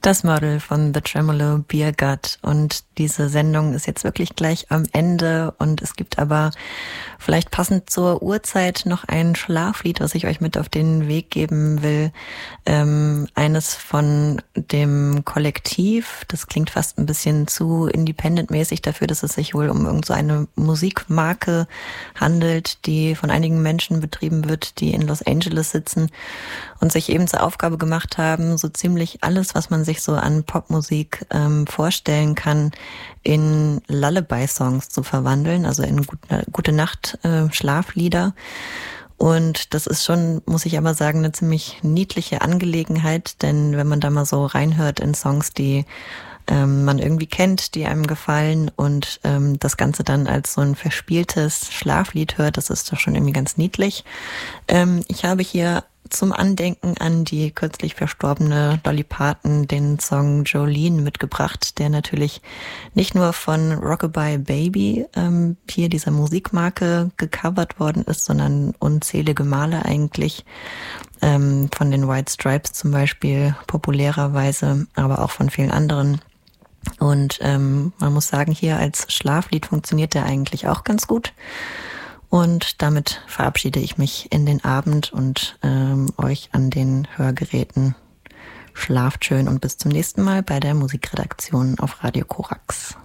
Das Model von The Tremolo Beer Gut. Und diese Sendung ist jetzt wirklich gleich am Ende. Und es gibt aber vielleicht passend zur Uhrzeit noch ein Schlaflied, was ich euch mit auf den Weg geben will. Eines von dem Kollektiv. Das klingt fast ein bisschen zu independent-mäßig dafür, dass es sich wohl um irgend so eine Musikmarke handelt, die von einigen Menschen betrieben wird, die in Los Angeles sitzen und sich eben zur Aufgabe gemacht haben, so ziemlich alles, was man sich so an Popmusik vorstellen kann, in Lullaby-Songs zu verwandeln, also in gute Nacht Schlaflieder. Und das ist schon, muss ich aber sagen, eine ziemlich niedliche Angelegenheit, denn wenn man da mal so reinhört in Songs, die man irgendwie kennt, die einem gefallen und das Ganze dann als so ein verspieltes Schlaflied hört, das ist doch schon irgendwie ganz niedlich. Ich habe hier zum Andenken an die kürzlich verstorbene Dolly Parton den Song Jolene mitgebracht, der natürlich nicht nur von Rockabye Baby hier dieser Musikmarke gecovert worden ist, sondern unzählige Male eigentlich von den White Stripes zum Beispiel populärerweise, aber auch von vielen anderen. Und man muss sagen, hier als Schlaflied funktioniert der eigentlich auch ganz gut. Und damit verabschiede ich mich in den Abend und euch an den Hörgeräten. Schlaft schön und bis zum nächsten Mal bei der Musikredaktion auf Radio Korax.